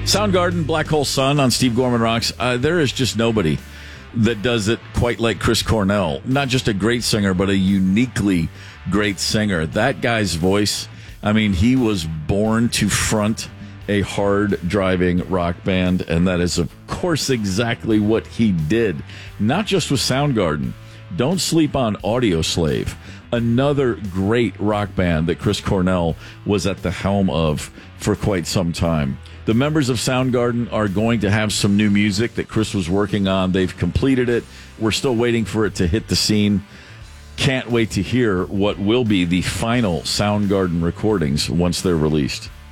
Soundgarden, Black Hole Sun on Steve Gorman Rocks. There is just nobody that does it quite like Chris Cornell. Not just a great singer, but a uniquely great singer. That guy's voice, I mean, he was born to front a hard-driving rock band, and that is, of course, exactly what he did. Not just with Soundgarden. Don't sleep on Audioslave, another great rock band that Chris Cornell was at the helm of for quite some time. The members of Soundgarden are going to have some new music that Chris was working on. They've completed it. We're still waiting for it to hit the scene. Can't wait to hear what will be the final Soundgarden recordings once they're released.